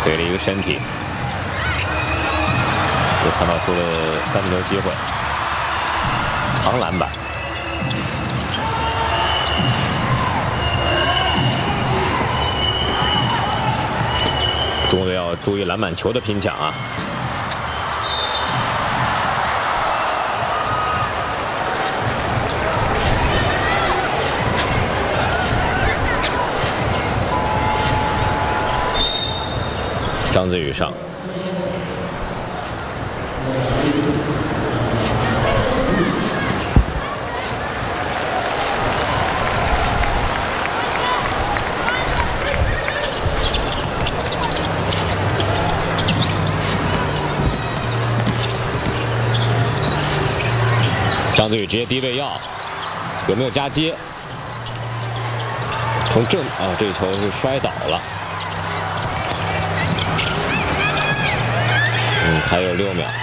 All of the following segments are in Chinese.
对了一个身体，又创造出了3分球机会，长篮板。中国队要注意篮板球的拼抢啊！张子宇上，张子宇直接低位要，有没有夹接？从正啊，这球是摔倒了。还有6秒，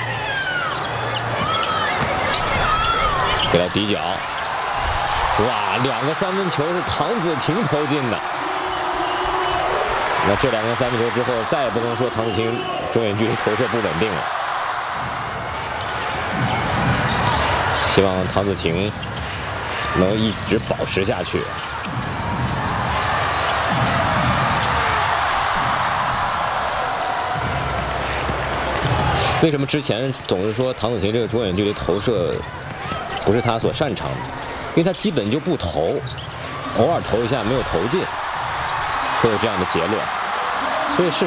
给到底角，哇，2个3分球是唐子婷投进的。那这2个3分球之后，再也不能说唐子婷中远距离投射不稳定了。希望唐子婷能一直保持下去。为什么之前总是说唐子婷这个中远距离投射不是他所擅长的？因为他基本就不投，偶尔投一下没有投进，会有这样的结论。所以是